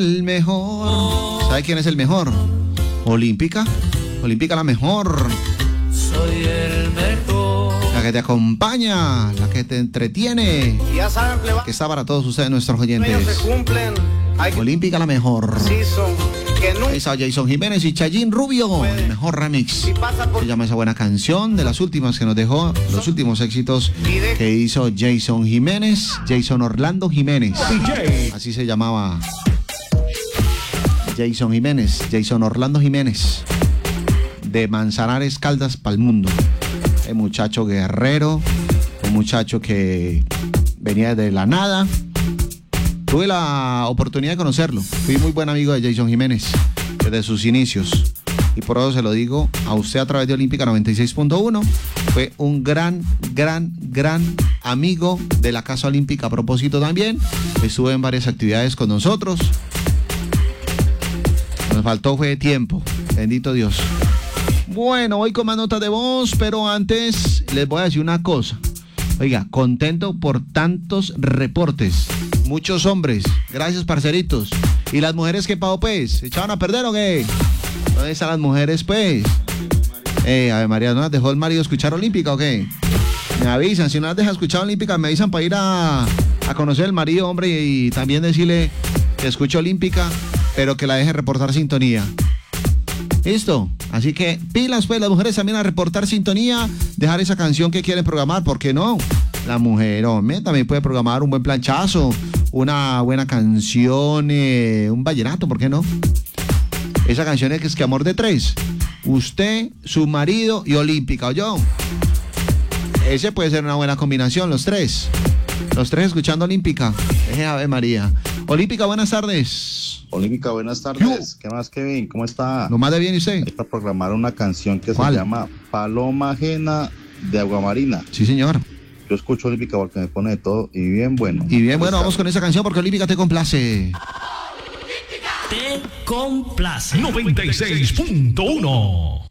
El mejor. ¿Sabe quién es el mejor? Olímpica. Olímpica la mejor. Soy el mejor. La que te acompaña, la que te entretiene. Ya saben, pleba, Que está para todos ustedes, nuestros oyentes. ellos se cumplen. Hay que Olímpica la mejor. que nunca Ahí está Jason Jiménez y Chayín Rubio. El mejor remix. si pasa por Se llama esa buena canción, de las últimas que nos dejó, los últimos éxitos que hizo Jason Jiménez, Jason Orlando Jiménez. Así se llamaba Jason Jiménez, Jason Orlando Jiménez, de Manzanares, Caldas, pa'l mundo. Un muchacho guerrero, un muchacho que venía de la nada. Tuve la oportunidad de conocerlo. Fui muy buen amigo de Jason Jiménez desde sus inicios. Y por eso se lo digo a usted a través de Olímpica 96.1. Fue un gran amigo de la Casa Olímpica. A propósito también, estuvo en varias actividades con nosotros. Nos faltó fue tiempo. Bendito Dios. Bueno, voy con más notas de voz, pero antes les voy a decir una cosa. Oiga, contento por tantos reportes. Muchos hombres. Gracias, parceritos. ¿Y las mujeres qué pago, pues? ¿Se echaban a perder o qué? ¿Dónde están las mujeres, pues? Ave María, ¿no las dejó el marido escuchar Olímpica o qué? Me avisan. Si no las deja escuchar Olímpica, me avisan para ir a conocer el marido, hombre, y también decirle que escuche Olímpica, pero que la deje reportar sintonía. ¿Listo? Así que pilas, pues, las mujeres también a reportar sintonía, dejar esa canción que quieren programar, ¿por qué no? La mujer, hombre, también puede programar un buen planchazo, una buena canción, un vallenato, ¿por qué no? Esa canción es que amor de tres. Usted, su marido y Olímpica, ¿o yo? Ese puede ser una buena combinación, los tres. Los tres escuchando Olímpica. Ave María. Olímpica, buenas tardes. Olímpica, buenas tardes. ¿Qué más, Kevin? ¿Cómo está? ¿Lo más de bien y usted? Hay para programar una canción que ¿Cuál? se llama Paloma Ajena de Aguamarina. Sí, señor. Yo escucho Olímpica porque me pone de todo y bien bueno. Y bien bueno, vamos con esa canción porque Olímpica te complace. Te complace. 96.1